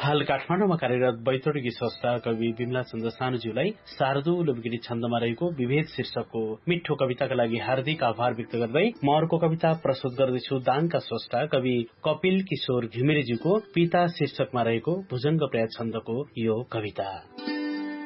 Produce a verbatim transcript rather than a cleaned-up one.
हाल काठमाडौँमा कार्यरत बैतडीकी स्रष्टा कवि विमला चन्द्र सानुज्यूलाई शार्दूल विकृति छन्दमा रहेको विभेद शीर्षकको मिठो कविताका लागि हार्दिक आभार व्यक्त गर्दै म अर्को कविता प्रस्तुत गर्दैछु। दाङका स्रष्टा कवि कपिल किशोर घिमिरेज्यूको पिता शीर्षकमा रहेको भुजंग पर्या छन्दको यो कविता।